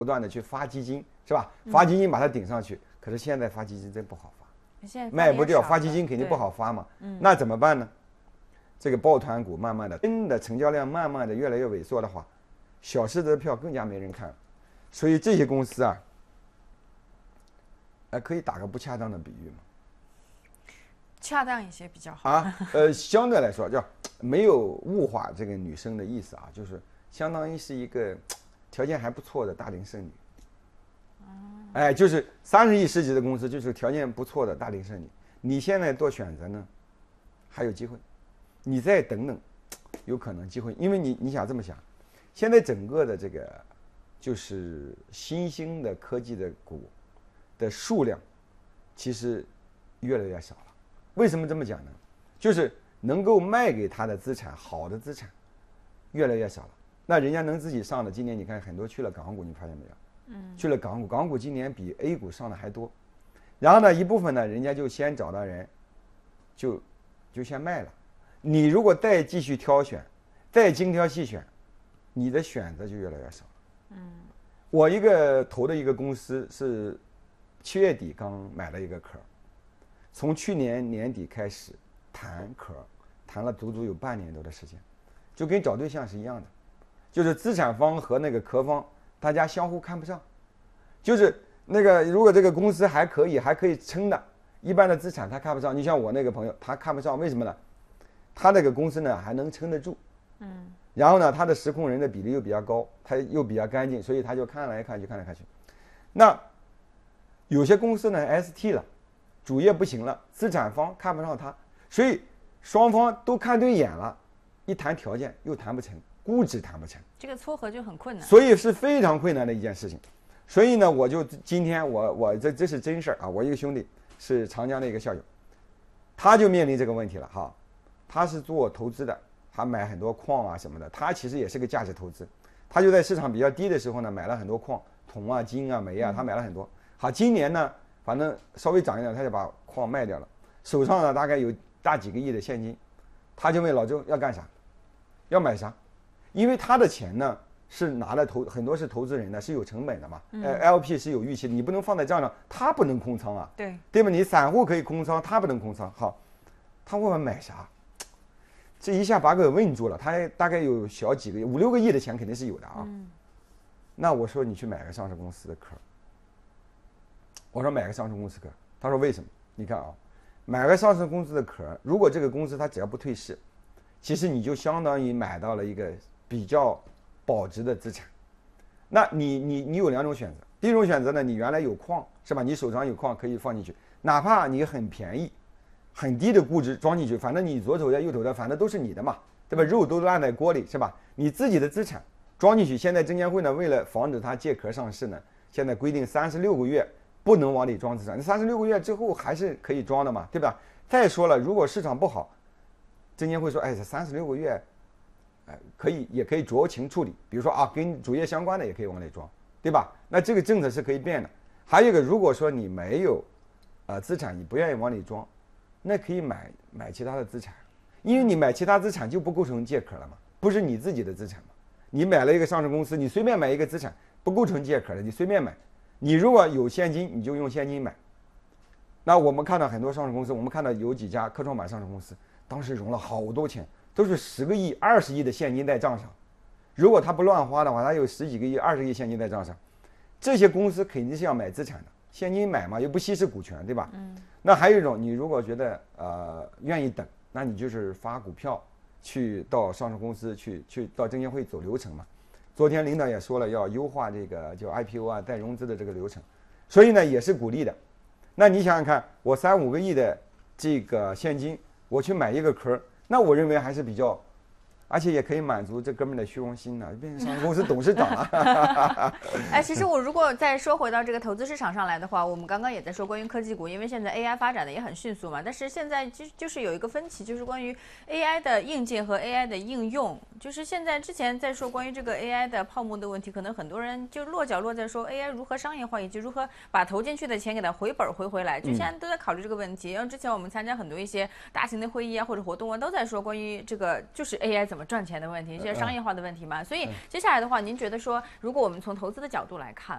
不断的去发基金，是吧？发基金把它顶上去，可是现在发基金真不好发，卖不掉，发基金肯定不好发嘛。那怎么办呢？这个抱团股慢慢的，真的成交量慢慢的越来越萎缩的话，小市值的票更加没人看了。所以这些公司啊，可以打个不恰当的比喻吗？ 恰当一些比较好啊。相对来说叫没有物化这个女生的意思啊，就是相当于是一个条件还不错的大龄剩女。哎，就是30亿市值的公司，就是条件不错的大龄剩女。你现在做选择呢，还有机会。你再等等，有可能机会，因为你想这么想，现在整个的这个就是新兴的科技的股的数量，其实越来越少了。为什么这么讲呢？就是能够卖给他的资产，好的资产越来越少了。那人家能自己上的，今年你看很多去了港股，你发现没有？去了港股，港股今年比 A 股上的还多。然后呢，一部分呢，人家就先找到人，就先卖了。你如果再继续挑选，再精挑细选，你的选择就越来越少了。我投的一个公司是7月底刚买了一个壳，从去年年底开始谈壳，谈了足足有半年多的时间，就跟找对象是一样的，就是资产方和那个壳方大家相互看不上，就是那个如果这个公司还可以撑的，一般的资产他看不上。你像我那个朋友，他看不上，为什么呢？他那个公司呢还能撑得住，然后呢他的实控人的比例又比较高，他又比较干净，所以他就看来看去。那有些公司呢 ST 了，主业不行了，资产方看不上他，所以双方都看对眼了，一谈条件又谈不成，估值谈不成， 这个撮合就很困难， 所以是非常困难的一件事情。所以呢，我就今天我这是真事儿啊，我一个兄弟是长江的一个校友，他就面临这个问题了哈。他是做投资的，他买很多矿啊什么的，他其实也是个价值投资。他就在市场比较低的时候呢，买了很多矿，铜啊、金啊、煤啊，他买了很多。好，今年呢，反正稍微涨一点，他就把矿卖掉了，手上呢大概有大几个亿的现金。他就问老周要干啥，要买啥？因为他的钱呢是拿了很多是投资人的，是有成本的嘛。LP 是有预期的，你不能放在账上，他不能空仓啊。对吧？你散户可以空仓，他不能空仓。好，他问我买啥？这一下把我给问住了，他大概有小几个亿，5、6个亿的钱肯定是有的啊。那我说你去买个上市公司的壳，我说买个上市公司壳，他说为什么？你看啊，买个上市公司的壳，如果这个公司它只要不退市，其实你就相当于买到了一个比较保值的资产。那你有2种选择，第一种选择呢，你原来有矿是吧？你手上有矿可以放进去，哪怕你很便宜。很低的估值装进去，反正你左手的右手的，反正都是你的嘛，对吧？肉都烂在锅里是吧？你自己的资产装进去，现在证监会呢，为了防止它借壳上市呢，现在规定36个月不能往里装资产。那36个月之后还是可以装的嘛，对吧？再说了，如果市场不好，证监会说，这36个月，也可以酌情处理，比如说啊，跟主业相关的也可以往里装，对吧？那这个政策是可以变的。还有一个，如果说你没有资产，你不愿意往里装。那可以买其他的资产，因为你买其他资产就不构成借壳了嘛，不是你自己的资产嘛。你买了一个上市公司，你随便买一个资产不构成借壳的，你随便买。你如果有现金，你就用现金买。那我们看到很多上市公司，我们看到有几家科创板上市公司，当时融了好多钱，都是10个亿、20亿的现金在账上。如果他不乱花的话，他有10几个亿、20亿现金在账上。这些公司肯定是要买资产的。现金买嘛，又不稀释股权，对吧？那还有一种，你如果觉得愿意等，那你就是发股票去到上市公司去到证监会走流程嘛。昨天领导也说了，要优化这个叫 IPO 啊再融资的这个流程，所以呢也是鼓励的。那你想想看，我3、5个亿的这个现金，我去买一个壳，那我认为还是比较。而且也可以满足这哥们的虚荣心呢，变成上市公司董事长了。 其实我如果再说回到这个投资市场上来的话，我们刚刚也在说关于科技股，因为现在 AI 发展的也很迅速嘛。但是现在就是有一个分歧，就是关于 AI 的硬件和 AI 的应用。就是现在之前在说关于这个 AI 的泡沫的问题，可能很多人就落脚落在说 AI 如何商业化，以及如何把投进去的钱给它回来。就现在都在考虑这个问题。然后之前我们参加很多一些大型的会议啊或者活动啊，都在说关于这个就是 AI 怎么么赚钱的问题，这些商业化的问题嘛。所以接下来的话，您觉得说，如果我们从投资的角度来看